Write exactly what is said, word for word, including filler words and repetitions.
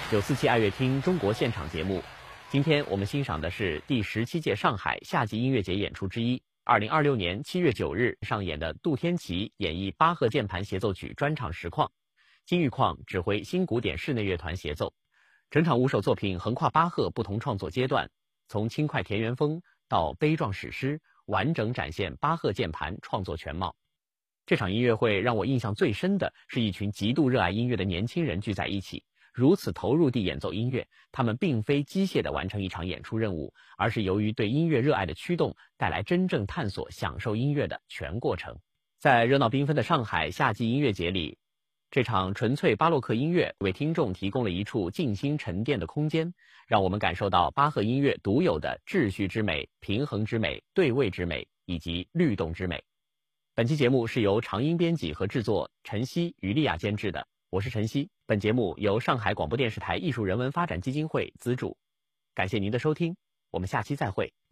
九四七爱乐厅中国现场节目，今天我们欣赏的是第十七届上海夏季音乐节演出之一，二零二六年七月九日上演的杜天琪演绎巴赫键盘协奏曲专场实况，金玉矿指挥新古典室内乐团协奏。整场五首作品横跨巴赫不同创作阶段，从轻快田园风到悲壮史诗，完整展现巴赫键盘创作全貌。这场音乐会让我印象最深的是一群极度热爱音乐的年轻人聚在一起，如此投入地演奏音乐。他们并非机械地完成一场演出任务，而是由于对音乐热爱的驱动，带来真正探索享受音乐的全过程。在热闹缤纷的上海夏季音乐节里，这场纯粹巴洛克音乐为听众提供了一处静心沉淀的空间，让我们感受到巴赫音乐独有的秩序之美、平衡之美、对位之美以及律动之美。本期节目是由长音编辑和制作，陈曦、于丽亚监制的，我是陈曦。本节目由上海广播电视台艺术人文发展基金会资助。感谢您的收听，我们下期再会。